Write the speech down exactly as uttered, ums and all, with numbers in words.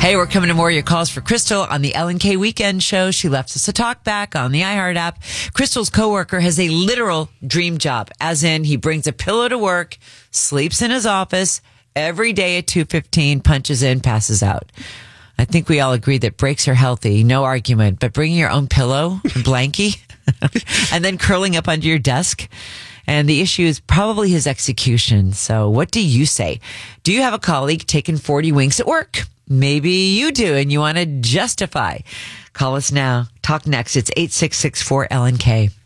Hey, we're coming to more of your calls for Crystal on the Ellen K Weekend Show. She left us a talk back on the iHeart app. Crystal's coworker has a literal dream job, as in he brings a pillow to work, sleeps in his office every day at two fifteen, punches in, passes out. I think we all agree that breaks are healthy, no argument, but bringing your own pillow, blankie, and then curling up under your desk. And the issue is probably his execution. So what do you say? Do you have a colleague taking forty winks at work? Maybe you do, and you want to justify. Call us now. Talk next. It's eight six six four L N K.